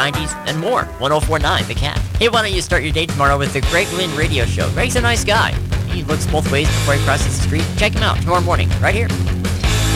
90s, and more. 1049 The Cat. Hey, why don't you start your day tomorrow with the Greg Lynn Radio Show? Greg's a nice guy. He looks both ways before he crosses the street. Check him out tomorrow morning, right here.